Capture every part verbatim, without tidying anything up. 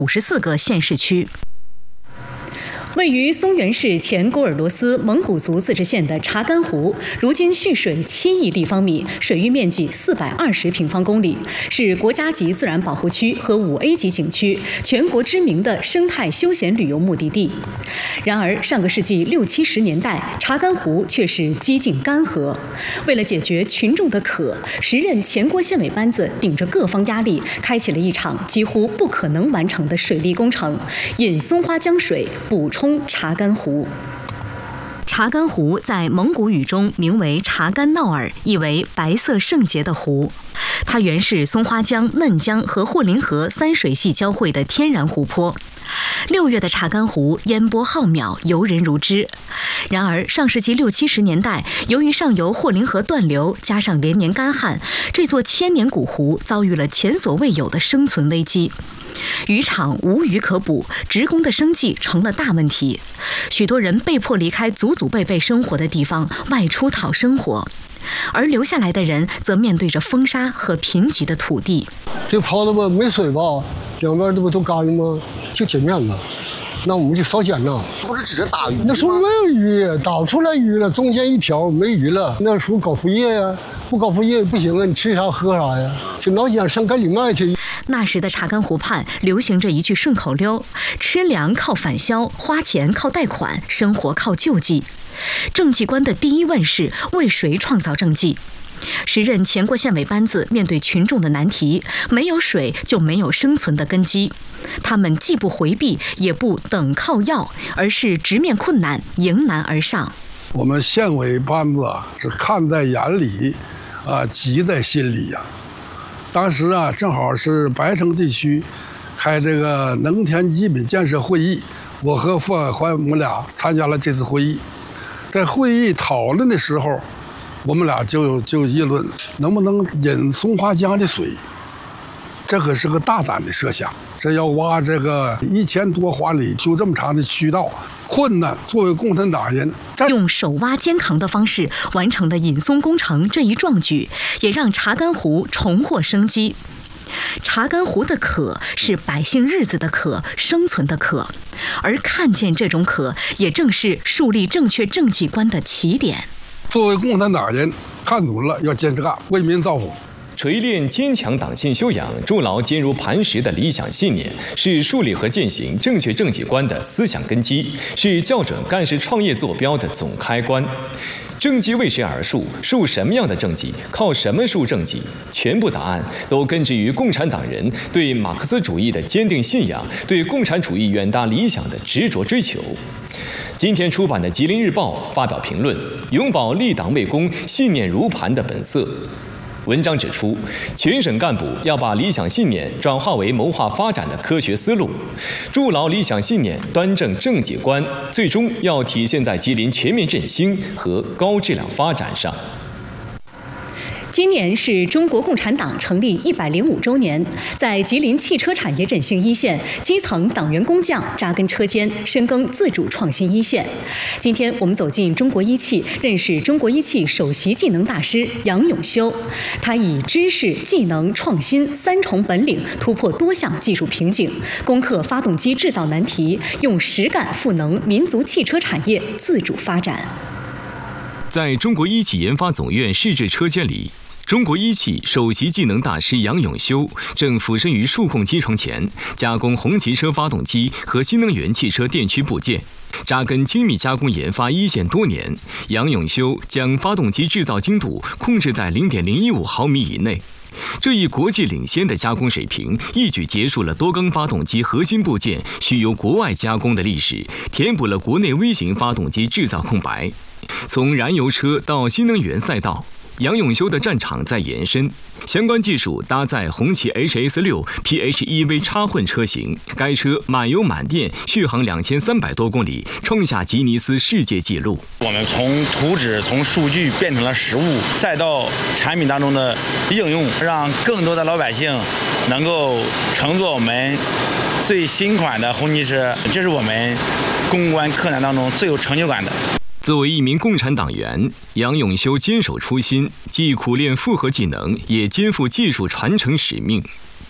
五十四个县市区。位于松原市前鄂尔多斯蒙古族自治县的查干湖，如今蓄水七亿立方米，水域面积四百二十平方公里，是国家级自然保护区和五 A 级景区，全国知名的生态休闲旅游目的地。然而，上个世纪六七十年代，查干湖却是几近干涸。为了解决群众的渴，时任前国县委班子顶着各方压力，开启了一场几乎不可能完成的水利工程，引松花江水补充查干湖。查干湖在蒙古语中名为查干闹尔，意为白色圣洁的湖。它原是松花江、嫩江和霍林河三水系交汇的天然湖泊。六月的查干湖烟波浩渺，游人如织。然而，上世纪六七十年代，由于上游霍林河断流，加上连年干旱，这座千年古湖遭遇了前所未有的生存危机。渔场无鱼可捕，职工的生计成了大问题，许多人被迫离开祖祖辈辈生活的地方，外出讨生活，而留下来的人则面对着风沙和贫瘠的土地。 这泡子吧没水吧，两边这不都干了吗？就碱面了，那我们就烧碱呐。 不是指着打鱼？ 那时候没有鱼，打不出来鱼了，中间一条没鱼了。那时候搞副业呀，不搞副业不行啊，你吃啥喝啥呀？就挠碱上干里卖去。 那时的查干湖畔流行着一句顺口溜：吃粮靠返销，花钱靠贷款，生活靠救济。政绩观的第一问是为谁创造政绩？时任前国县委班子面对群众的难题，没有水就没有生存的根基。他们既不回避，也不等靠要，而是直面困难，迎难而上。 我们县委班子是看在眼里，啊，急在心里呀。当时啊，正好是白城地区开这个农田基本建设会议，我和傅海环我们俩参加了这次会议。在会议讨论的时候，我们俩就就议论能不能引松花江的水。这可是个大胆的设想，这要挖这个一千多华里，修这么长的渠道，困难。作为共产党人， 用手挖肩扛的方式完成了引松工程这一壮举，也让查干湖重获生机。查干湖的渴是百姓日子的渴，生存的渴，而看见这种渴，也正是树立正确政绩观的起点。 作为共产党人，看准了要坚持干，为民造福。 锤炼坚强党性修养、筑牢坚如磐石的理想信念，是树立和践行正确政绩观的思想根基，是校准干事创业坐标的总开关。政绩为谁而树？树什么样的政绩？靠什么树政绩？全部答案都根植于共产党人对马克思主义的坚定信仰，对共产主义远大理想的执着追求。今天出版的《吉林日报》发表评论，永葆立党为公、信念如磐的本色。文章指出，全省干部要把理想信念转化为谋划发展的科学思路，筑牢理想信念，端正政绩观，最终要体现在吉林全面振兴和高质量发展上。 今年是中国共产党成立一百零五周年，在吉林汽车产业振兴一线，基层党员工匠扎根车间，深耕自主创新一线。今天我们走进中国一汽，认识中国一汽首席技能大师杨永修。他以知识、技能、创新三重本领突破多项技术瓶颈，攻克发动机制造难题，用实干赋能民族汽车产业自主发展。 在中国一汽研发总院试制车间里，中国一汽首席技能大师杨永修正俯身于数控机床前，加工红旗车发动机和新能源汽车电驱部件。扎根精密加工研发一线多年，杨永修将发动机制造精度控制在 零点零一五毫米以内。这一国际领先的加工水平，一举结束了多缸发动机核心部件需由国外加工的历史，填补了国内微型发动机制造空白。从燃油车到新能源赛道，杨永修的战场在延伸，相关技术搭载红旗 H S 六 P H E V 插混车型，该车满油满电续航两千三百多公里，创下吉尼斯世界纪录。 我们从图纸、从数据变成了实物，再到产品当中的应用，让更多的老百姓能够乘坐我们最新款的红旗车，这是我们攻关克难当中最有成就感的。 作为一名共产党员，杨永修坚守初心，既苦练复合技能，也肩负技术传承使命。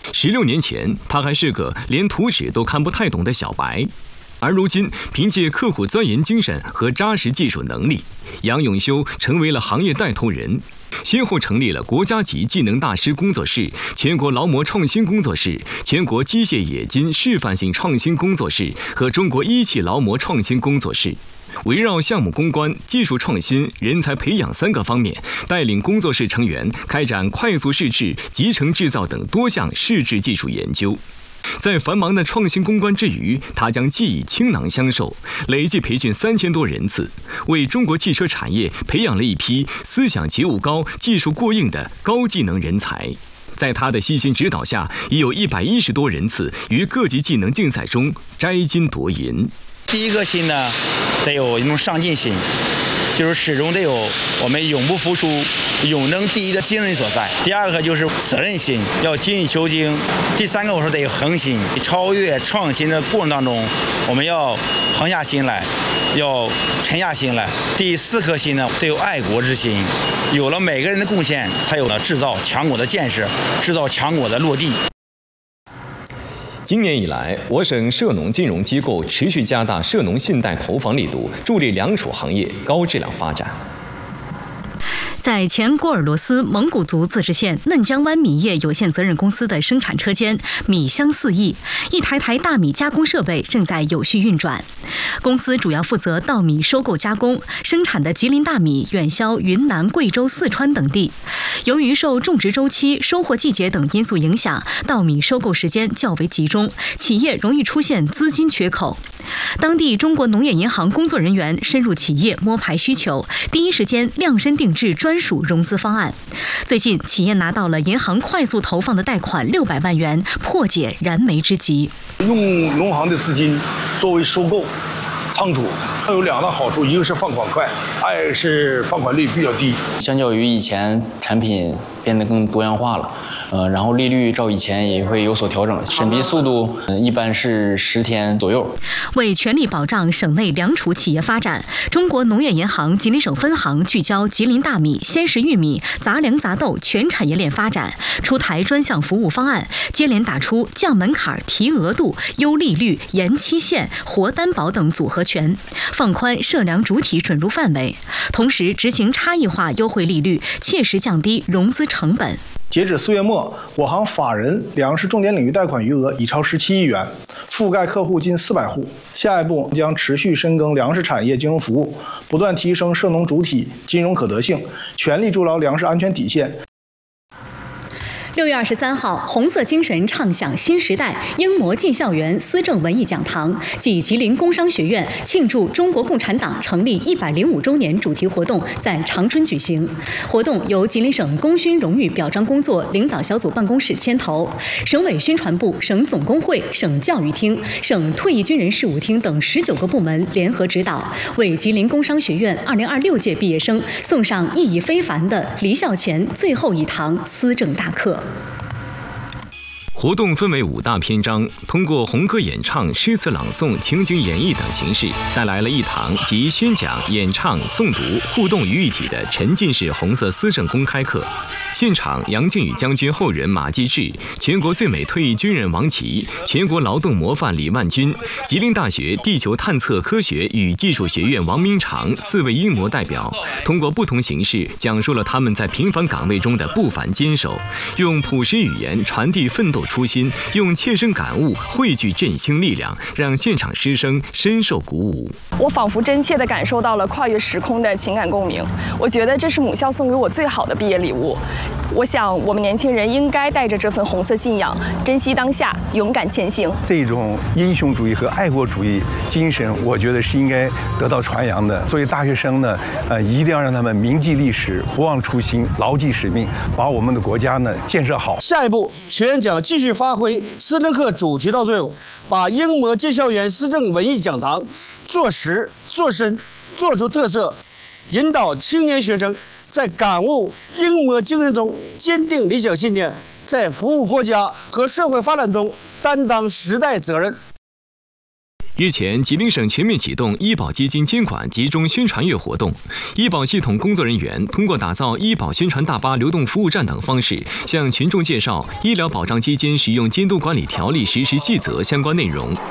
十六年前，他还是个连图纸都看不太懂的小白，而如今凭借刻苦钻研精神和扎实技术能力，杨永修成为了行业带头人，先后成立了国家级技能大师工作室、全国劳模创新工作室、全国机械冶金示范性创新工作室和中国一汽劳模创新工作室。围绕项目攻关、技术创新、人才培养三个方面，带领工作室成员开展快速试制、集成制造等多项试制技术研究。在繁忙的创新攻关之余，他将技艺倾囊相授，累计培训三千多人次，为中国汽车产业培养了一批思想觉悟高、技术过硬的高技能人才。在他的悉心指导下，已有一百一十多人次于各级技能竞赛中摘金夺银。 第一个心呢，得有一种上进心，就是始终得有我们永不服输、永争第一的精神所在。第二个就是责任心，要精益求精。第三个我说得有恒心，超越创新的过程当中，我们要横下心来，要沉下心来。第四颗心呢，得有爱国之心。有了每个人的贡献，才有了制造强国的建设，制造强国的落地。 今年以来，我省涉农金融机构持续加大涉农信贷投放力度，助力粮储行业高质量发展。 在前郭尔罗斯蒙古族自治县嫩江湾米业有限责任公司的生产车间，米香四溢，一台台大米加工设备正在有序运转。公司主要负责稻米收购加工，生产的吉林大米远销云南、贵州、四川等地。由于受种植周期、收获季节等因素影响，稻米收购时间较为集中，企业容易出现资金缺口。当地中国农业银行工作人员深入企业摸排需求，第一时间量身定制专属融资方案。最近，企业拿到了银行快速投放的贷款六百万元，破解燃眉之急。 用农行的资金作为收购仓储，它有两大好处，一个是放款快，二是放款率比较低。 相较于以前，产品变得更多样化了。呃，然后利率照以前也会有所调整，审批速度、呃、一般是十天左右。 为全力保障省内粮储企业发展，中国农业银行吉林省分行聚焦吉林大米、鲜食玉米、杂粮杂豆全产业链发展，出台专项服务方案，接连打出降门槛、提额度、优利率、延期限、活担保等组合拳，放宽涉粮主体准入范围，同时执行差异化优惠利率，切实降低融资成本。 截止四月末，我行法人粮食重点领域贷款余额已超十七亿元，覆盖客户近四百户。下一步将持续深耕粮食产业金融服务，不断提升涉农主体金融可得性，全力筑牢粮食安全底线。 六月二十三号，红色精神唱响新时代英模进校园思政文艺讲堂暨吉林工商学院庆祝中国共产党成立一百零五周年主题活动在长春举行。活动由吉林省功勋荣誉表彰工作领导小组办公室牵头，省委宣传部、省总工会、省教育厅、省退役军人事务厅等十九个部门联合指导，为吉林工商学院二零二六届毕业生送上意义非凡的离校前最后一堂思政大课。 活动分为五大篇章，通过红歌演唱、诗词朗诵、情景演绎等形式，带来了一堂集宣讲、演唱、诵读、互动于一体的沉浸式红色思政公开课。现场，杨靖宇将军后人马继志、全国最美退役军人王琦、全国劳动模范李万军、吉林大学地球探测科学与技术学院王明长四位英模代表，通过不同形式讲述了他们在平凡岗位中的不凡坚守，用朴实语言传递奋斗初心，用切身感悟汇聚振兴力量，让现场师生深受鼓舞。 我仿佛真切地感受到了跨越时空的情感共鸣。我觉得这是母校送给我最好的毕业礼物。我想，我们年轻人应该带着这份红色信仰，珍惜当下，勇敢前行。 这种英雄主义和爱国主义精神，我觉得是应该得到传扬的。作为大学生呢，呃，一定要让他们铭记历史，不忘初心，牢记使命，把我们的国家呢建设好。 下一步，学院将继续发挥思政课主渠道作用，把英模进校园思政文艺讲堂做实做深做出特色，引导青年学生在感悟英模精神中坚定理想信念，在服务国家和社会发展中担当时代责任。 日前，吉林省全面启动医保基金监管集中宣传月活动，医保系统工作人员通过打造医保宣传大巴流动服务站等方式，向群众介绍医疗保障基金使用监督管理条例实施细则相关内容，